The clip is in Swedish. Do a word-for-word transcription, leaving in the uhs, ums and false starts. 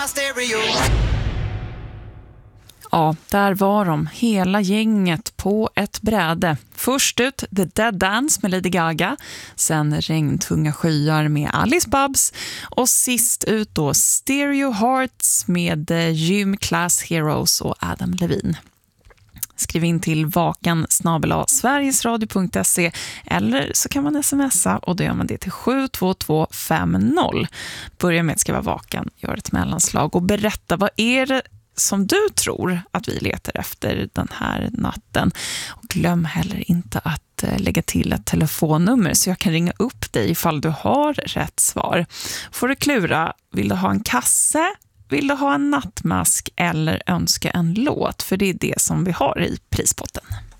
Ja, där var de, hela gänget på ett bräde. Först ut The Dead Dance med Lady Gaga, sen Regntunga skyar med Alice Babs och sist ut då Stereo Hearts med Gym Class Heroes och Adam Levine. Skriv in till vakan snabel-a sverigesradio punkt se eller så kan man smsa och då gör man det till sju två två fem noll. Börja med att skriva vakan, gör ett mellanslag och berätta vad är det som du tror att vi letar efter den här natten. Och glöm heller inte att lägga till ett telefonnummer så jag kan ringa upp dig ifall du har rätt svar. Får du klura, vill du ha en kasse? Vill du ha en nattmask eller önska en låt? För det är det som vi har i prispotten.